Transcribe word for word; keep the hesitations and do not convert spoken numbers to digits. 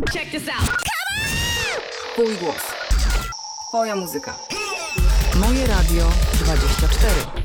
Check this out. Twój głos. Twoja muzyka. Moje Radio dwadzieścia cztery.